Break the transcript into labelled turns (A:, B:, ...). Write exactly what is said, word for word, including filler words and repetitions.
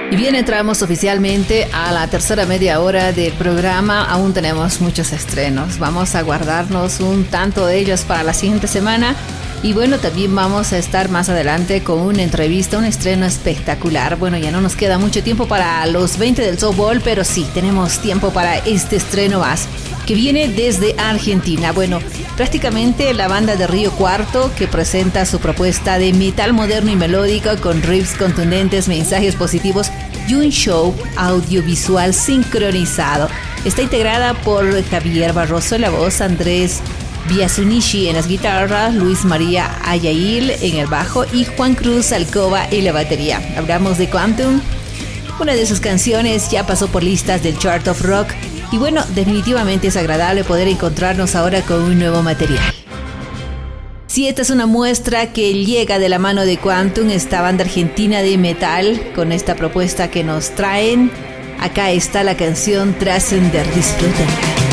A: Y bien, entramos oficialmente a la tercera media hora del programa. Aún tenemos muchos estrenos. Vamos a guardarnos un tanto de ellos para la siguiente semana. Y bueno, también vamos a estar más adelante con una entrevista, un estreno espectacular. Bueno, ya no nos queda mucho tiempo para los veinte del softball, pero sí, tenemos tiempo para este estreno más, que viene desde Argentina. Bueno, prácticamente la banda de Río Cuarto, que presenta su propuesta de metal moderno y melódico con riffs contundentes, mensajes positivos y un show audiovisual sincronizado. Está integrada por Javier Barroso en la voz, Andrés Biasunishi en las guitarras, Luis María Ayail en el bajo y Juan Cruz Alcoba en la batería. Hablamos de Quantum. Una de sus canciones ya pasó por listas del Chart of Rock. Y bueno, definitivamente es agradable poder encontrarnos ahora con un nuevo material. Si esta es una muestra que llega de la mano de Quantum, esta banda argentina de metal, con esta propuesta que nos traen. Acá está la canción Trascender. Disfruten.